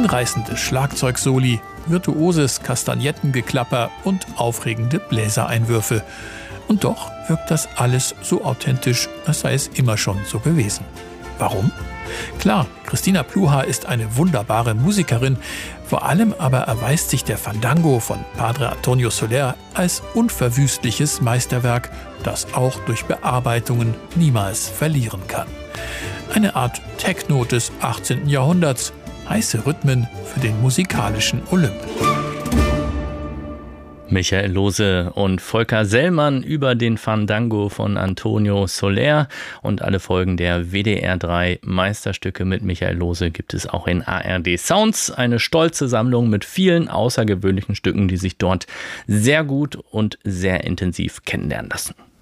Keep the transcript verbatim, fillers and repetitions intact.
Hinreißende Schlagzeugsoli, virtuoses Kastagnettengeklapper und aufregende Bläsereinwürfe. Und doch wirkt das alles so authentisch, als sei es immer schon so gewesen. Warum? Klar, Christina Pluha ist eine wunderbare Musikerin, vor allem aber erweist sich der Fandango von Padre Antonio Soler als unverwüstliches Meisterwerk, das auch durch Bearbeitungen niemals verlieren kann. Eine Art Techno des achtzehnten Jahrhunderts, heiße Rhythmen für den musikalischen Olymp. Michael Lohse und Volker Sellmann über den Fandango von Antonio Soler, und alle Folgen der W D R drei Meisterstücke mit Michael Lohse gibt es auch in A R D Sounds. Eine stolze Sammlung mit vielen außergewöhnlichen Stücken, die sich dort sehr gut und sehr intensiv kennenlernen lassen.